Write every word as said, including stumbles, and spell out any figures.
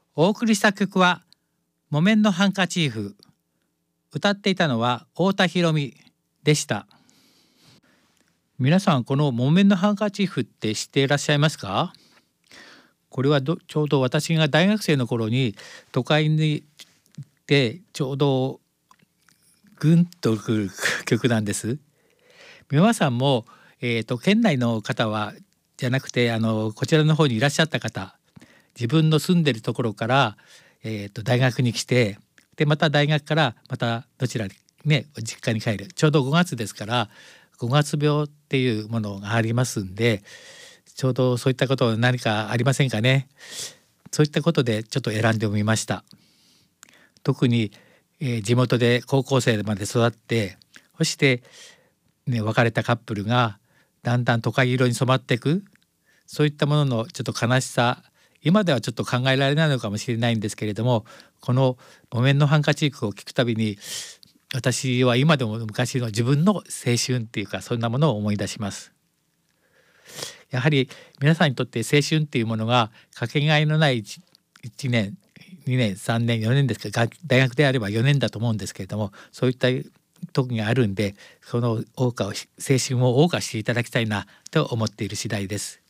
お送りした曲は木綿のハンカチーフ。歌っていたのは太田裕美でした。皆さん、この木綿のハンカチーフって知っていらっしゃいますか？これはどちょうど私が大学生の頃に都会にでちょうどグンとくる曲なんです。皆さんも、えー、と県内の方はじゃなくてあのこちらの方にいらっしゃった方、自分の住んでるところから、えー、と大学に来て、でまた大学からまたどちらにね実家に帰る。ちょうどごがつですからごがつ病っていうものがありますんで、ちょうどそういったこと何かありませんかね。そういったことでちょっと選んでみました。特に、えー地元で高校生まで育って、そして、ね、別れたカップルがだんだん都会色に染まっていく、そういったもののちょっと悲しさ、今ではちょっと考えられないのかもしれないんですけれども、この木綿のハンカチーフを聞くたびに私は今でも昔の自分の青春っていうか、そんなものを思い出します。やはり皆さんにとって青春っていうものがかけがえのない 1, いちねんにねんさんねんよねんですか、大学であればよねんだと思うんですけれども、そういった時があるんで、その謳歌を青春を謳歌していただきたいなと思っている次第です。